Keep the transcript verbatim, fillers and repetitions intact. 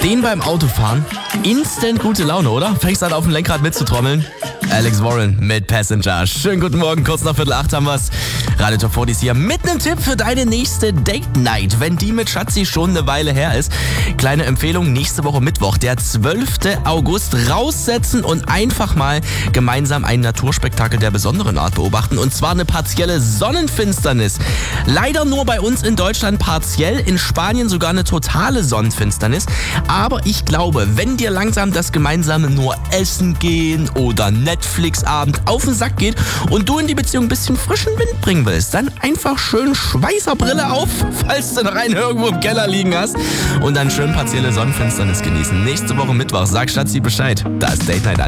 Den beim Autofahren. Instant gute Laune, oder? Fängst an auf dem Lenkrad mitzutrommeln. Alex Warren mit Passenger. Schönen guten Morgen, kurz nach Viertel acht haben wir's. Radio Top vierzig hier mit einem Tipp für deine nächste Date Night, wenn die mit Schatzi schon eine Weile her ist. Kleine Empfehlung, nächste Woche Mittwoch, der zwölften August, raussetzen und einfach mal gemeinsam ein Naturspektakel der besonderen Art beobachten. Und zwar eine partielle Sonnenfinsternis. Leider nur bei uns in Deutschland partiell, in Spanien sogar eine totale Sonnenfinsternis. Aber ich glaube, wenn dir langsam das gemeinsame nur Essen gehen oder Netflix-Abend auf den Sack geht und du in die Beziehung ein bisschen frischen Wind bringen willst, dann einfach schön Schweißerbrille auf, falls du noch einen irgendwo im Keller liegen hast, und dann schön partielle Sonnenfinsternis genießen. Nächste Woche Mittwoch, sag Schatzi Bescheid. Da ist Date Night an.